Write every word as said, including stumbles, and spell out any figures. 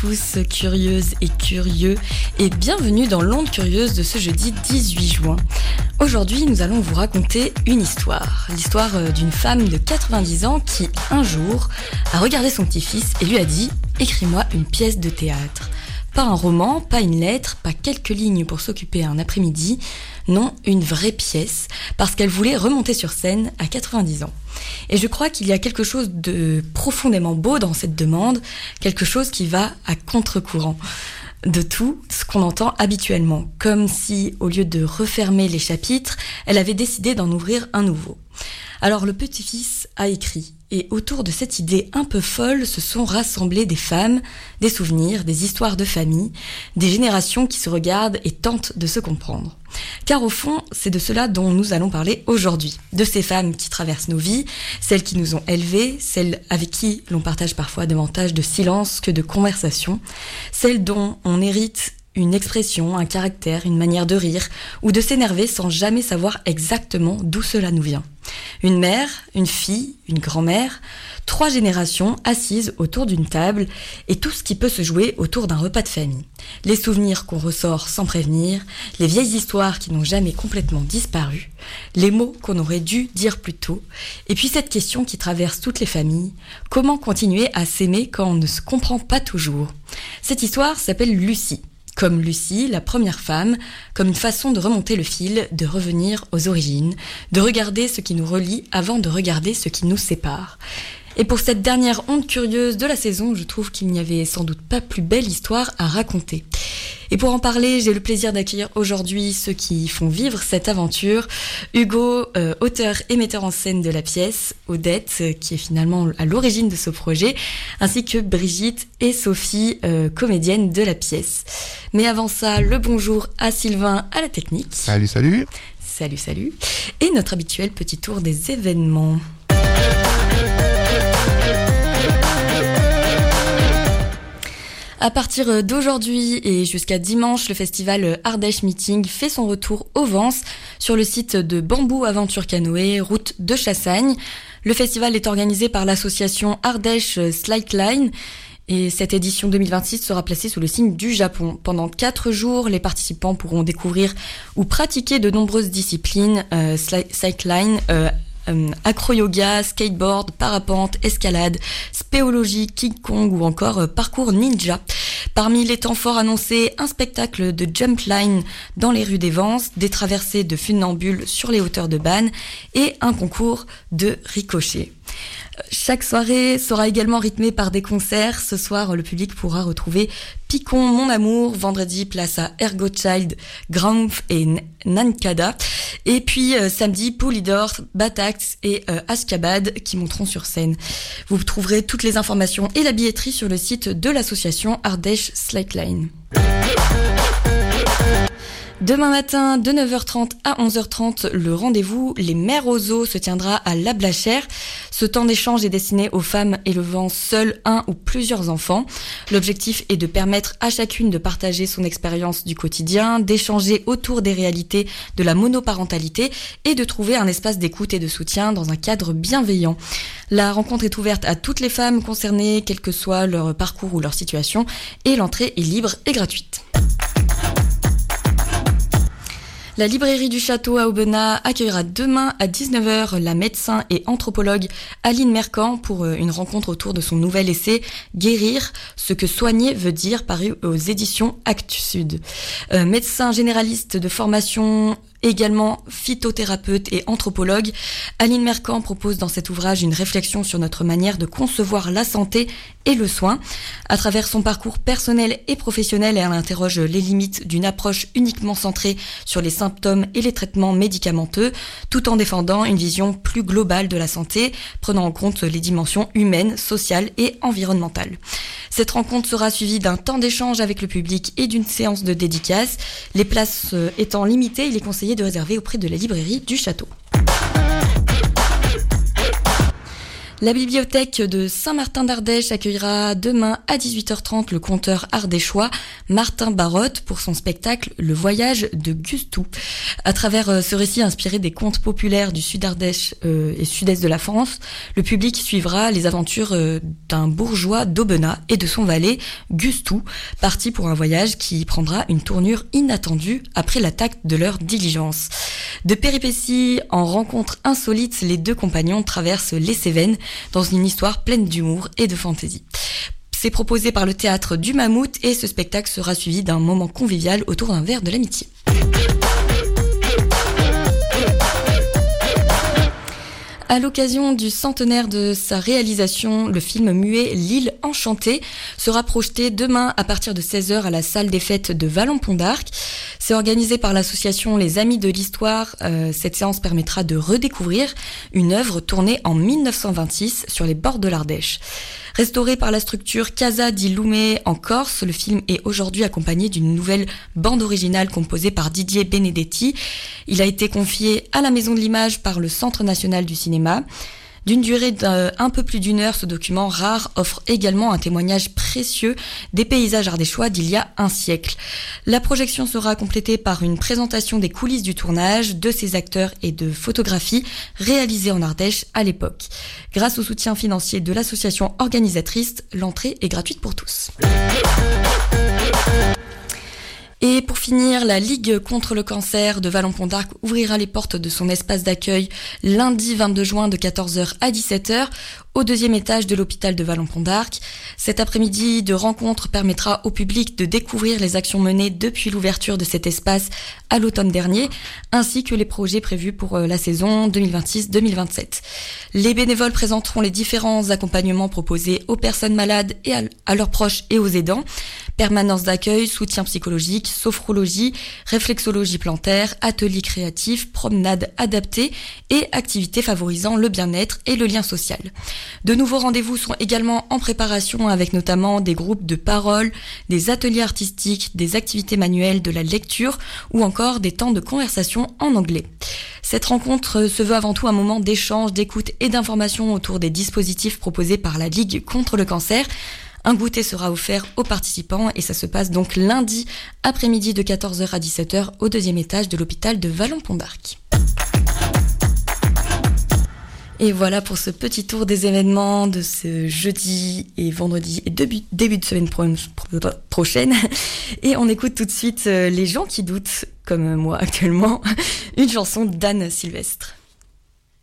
tous, curieuses et curieux, et bienvenue dans l'onde curieuse de ce jeudi dix-huit juin. Aujourd'hui, nous allons vous raconter une histoire. L'histoire d'une femme de quatre-vingt-dix ans qui, un jour, a regardé son petit-fils et lui a dit « Écris-moi une pièce de théâtre ». Pas un roman, pas une lettre, pas quelques lignes pour s'occuper un après-midi. Non, une vraie pièce, parce qu'elle voulait remonter sur scène à quatre-vingt-dix ans. Et je crois qu'il y a quelque chose de profondément beau dans cette demande, quelque chose qui va à contre-courant de tout ce qu'on entend habituellement, comme si, au lieu de refermer les chapitres, elle avait décidé d'en ouvrir un nouveau. Alors le petit-fils a écrit, et autour de cette idée un peu folle se sont rassemblées des femmes, des souvenirs, des histoires de famille, des générations qui se regardent et tentent de se comprendre. Car au fond, c'est de cela dont nous allons parler aujourd'hui, de ces femmes qui traversent nos vies, celles qui nous ont élevées, celles avec qui l'on partage parfois davantage de silence que de conversation, celles dont on hérite une expression, un caractère, une manière de rire ou de s'énerver sans jamais savoir exactement d'où cela nous vient. Une mère, une fille, une grand-mère, trois générations assises autour d'une table et tout ce qui peut se jouer autour d'un repas de famille. Les souvenirs qu'on ressort sans prévenir, les vieilles histoires qui n'ont jamais complètement disparu, les mots qu'on aurait dû dire plus tôt, et puis cette question qui traverse toutes les familles, comment continuer à s'aimer quand on ne se comprend pas toujours ? Cette histoire s'appelle Lucie. Comme Lucie, la première femme, comme une façon de remonter le fil, de revenir aux origines, de regarder ce qui nous relie avant de regarder ce qui nous sépare. Et pour cette dernière onde curieuse de la saison, je trouve qu'il n'y avait sans doute pas plus belle histoire à raconter. Et pour en parler, j'ai le plaisir d'accueillir aujourd'hui ceux qui font vivre cette aventure. Hugo, euh, auteur et metteur en scène de la pièce, Odette, euh, qui est finalement à l'origine de ce projet, ainsi que Brigitte et Sophie, euh, comédiennes de la pièce. Mais avant ça, le bonjour à Sylvain à la technique. Salut, salut. Salut, salut. Et notre habituel petit tour des événements. À partir d'aujourd'hui et jusqu'à dimanche, le festival Ardèche Meeting fait son retour au Vence sur le site de Bambou Aventure Canoë, route de Chassagne. Le festival est organisé par l'association Ardèche Slackline et cette édition deux mille vingt-six sera placée sous le signe du Japon. Pendant quatre jours, les participants pourront découvrir ou pratiquer de nombreuses disciplines, euh, slackline, euh, Euh, acro-yoga, skateboard, parapente, escalade, spéologie, King Kong ou encore euh, parcours ninja. Parmi les temps forts annoncés, un spectacle de jump line dans les rues des Vence, des traversées de funambules sur les hauteurs de Bannes et un concours de ricochet. Chaque soirée sera également rythmée par des concerts. Ce soir, le public pourra retrouver Picon, Mon Amour. Vendredi, place à Ergo Child, Gramph et Nankada. Et puis euh, samedi, Poulidor, Batax et euh, Ashkabad qui monteront sur scène. Vous trouverez toutes les informations et la billetterie sur le site de l'association Ardèche Slackline. Demain matin, de neuf heures trente à onze heures trente, le rendez-vous Les Mères aux Eaux se tiendra à La Blachère. Ce temps d'échange est destiné aux femmes élevant seules un ou plusieurs enfants. L'objectif est de permettre à chacune de partager son expérience du quotidien, d'échanger autour des réalités de la monoparentalité et de trouver un espace d'écoute et de soutien dans un cadre bienveillant. La rencontre est ouverte à toutes les femmes concernées, quel que soit leur parcours ou leur situation, et l'entrée est libre et gratuite. La librairie du Château à Aubenas accueillera demain à dix-neuf heures la médecin et anthropologue Aline Mercant pour une rencontre autour de son nouvel essai « Guérir, ce que soigner veut dire » paru aux éditions Actes Sud. Euh, médecin généraliste de formation, également phytothérapeute et anthropologue, Aline Mercant propose dans cet ouvrage une réflexion sur notre manière de concevoir la santé et le soin. À travers son parcours personnel et professionnel, elle interroge les limites d'une approche uniquement centrée sur les symptômes et les traitements médicamenteux, tout en défendant une vision plus globale de la santé, prenant en compte les dimensions humaines, sociales et environnementales. Cette rencontre sera suivie d'un temps d'échange avec le public et d'une séance de dédicace. Les places étant limitées, il est conseillé de réserver auprès de la librairie du Château. La bibliothèque de Saint-Martin-d'Ardèche accueillera demain à dix-huit heures trente le conteur ardéchois Martin Barotte pour son spectacle Le Voyage de Gustou. À travers ce récit inspiré des contes populaires du sud-Ardèche euh, et sud-est de la France, le public suivra les aventures euh, d'un bourgeois d'Aubenas et de son valet Gustou, parti pour un voyage qui prendra une tournure inattendue après l'attaque de leur diligence. De péripéties en rencontres insolites, les deux compagnons traversent les Cévennes dans une histoire pleine d'humour et de fantaisie. C'est proposé par le théâtre du Mammouth et ce spectacle sera suivi d'un moment convivial autour d'un verre de l'amitié. À l'occasion du centenaire de sa réalisation, le film muet L'île enchantée sera projeté demain à partir de seize heures à la salle des fêtes de Vallon-Pont d'Arc. C'est organisé par l'association Les Amis de l'Histoire. Euh, cette séance permettra de redécouvrir une œuvre tournée en mille neuf cent vingt-six sur les bords de l'Ardèche. Restauré par la structure Casa di Lume en Corse, le film est aujourd'hui accompagné d'une nouvelle bande originale composée par Didier Benedetti. Il a été confié à la Maison de l'Image par le Centre national du cinéma. D'une durée d'un peu plus d'une heure, ce document rare offre également un témoignage précieux des paysages ardéchois d'il y a un siècle. La projection sera complétée par une présentation des coulisses du tournage, de ses acteurs et de photographies réalisées en Ardèche à l'époque. Grâce au soutien financier de l'association organisatrice, l'entrée est gratuite pour tous. Et pour finir, la Ligue contre le cancer de Vallon-Pont d'Arc ouvrira les portes de son espace d'accueil lundi vingt-deux juin de quatorze heures à dix-sept heures au deuxième étage de l'hôpital de Vallon-Pont d'Arc. Cet après-midi de rencontre permettra au public de découvrir les actions menées depuis l'ouverture de cet espace à l'automne dernier, ainsi que les projets prévus pour la saison deux mille vingt-six deux mille vingt-sept. Les bénévoles présenteront les différents accompagnements proposés aux personnes malades et à leurs proches et aux aidants. Permanence d'accueil, soutien psychologique, sophrologie, réflexologie plantaire, ateliers créatifs, promenades adaptées et activités favorisant le bien-être et le lien social. De nouveaux rendez-vous sont également en préparation avec notamment des groupes de parole, des ateliers artistiques, des activités manuelles, de la lecture ou encore des temps de conversation en anglais. Cette rencontre se veut avant tout un moment d'échange, d'écoute et d'information autour des dispositifs proposés par la Ligue contre le cancer. Un goûter sera offert aux participants et ça se passe donc lundi après-midi de quatorze heures à dix-sept heures au deuxième étage de l'hôpital de Vallon-Pont d'Arc. Et voilà pour ce petit tour des événements de ce jeudi et vendredi et début, début de semaine pro- pro- prochaine. Et on écoute tout de suite Les gens qui doutent, comme moi actuellement, une chanson d'Anne Sylvestre.